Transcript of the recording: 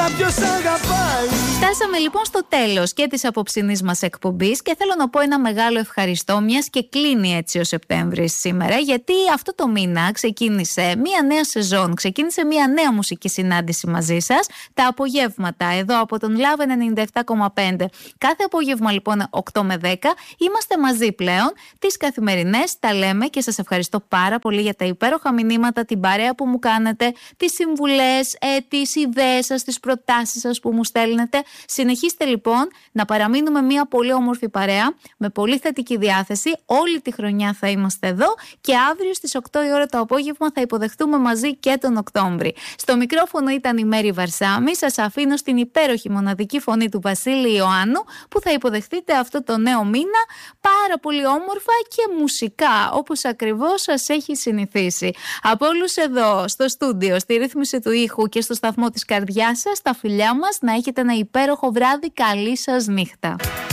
κάποιος αγαπάει. Φτάσαμε λοιπόν στο τέλος και της απόψινής μας εκπομπής και θέλω να πω ένα μεγάλο ευχαριστώ, μιας και κλείνει έτσι ο Σεπτέμβρης σήμερα, γιατί αυτό το μήνα ξεκίνησε μια νέα σεζόν, ξεκίνησε μια νέα μουσική συνάντηση μαζί σας, τα απογεύματα εδώ από τον Love 97,5. Κάθε απόγευμα λοιπόν 8 με 10 είμαστε μαζί πλέον, τις καθημερινές τα λέμε και σας ευχαριστώ πάρα πολύ για τα υπέροχα μηνύματα, την παρέα που μου κάνετε, τις συμβουλές, τις ιδέες σας, τις προτάσεις σας που μου στέλνετε. Συνεχίστε λοιπόν να παραμείνουμε μια πολύ όμορφη παρέα με πολύ θετική διάθεση. Όλη τη χρονιά θα είμαστε εδώ και αύριο στις 8 η ώρα το απόγευμα θα υποδεχτούμε μαζί και τον Οκτώβρη. Στο μικρόφωνο ήταν η Μέρη Βαρσάμη. Σας αφήνω στην υπέροχη μοναδική φωνή του Βασίλη Ιωάννου που θα υποδεχτείτε αυτό το νέο μήνα πάρα πολύ όμορφα και μουσικά όπως ακριβώς σας έχει συνηθίσει. Από όλους εδώ στο στούντιο, στη ρύθμιση του ήχου και στο σταθμό της καρδιάς σας, τα φιλιά μας, να έχετε ένα υπέροχο βράδυ. Καλή σας νύχτα.